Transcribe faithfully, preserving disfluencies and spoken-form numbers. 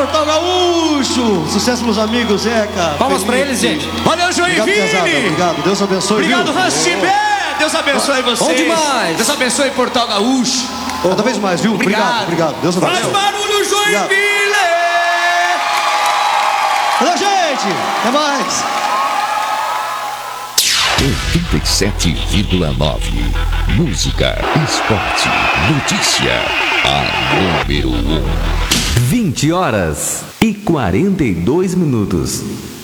Portal Gaúcho. Sucesso, meus amigos, Zeca. Palmas pra eles, gente. Valeu, Joinville. Obrigado, pesada. Obrigado, Deus abençoe. Obrigado, viu? Rastibé. Deus abençoe vocês. Bom demais. Deus abençoe Portal Gaúcho. Cada vez mais, viu? Obrigado, obrigado. Deus Faz abençoe. barulho, Joinville. Valeu, gente. Até mais. oitenta e sete vírgula nove. Música, esporte, notícia. A número um. vinte horas e quarenta e dois minutos.